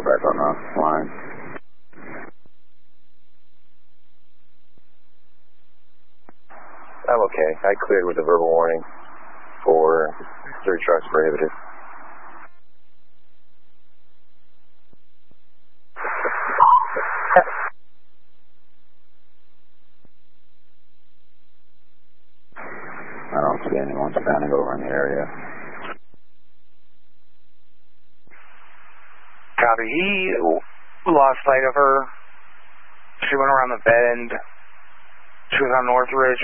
back on the line. I'm okay. I cleared with a verbal warning for 3 trucks prohibited. I don't see anyone standing over in the area. Copy. He lost sight of her. She went around the bend. She was on North Ridge.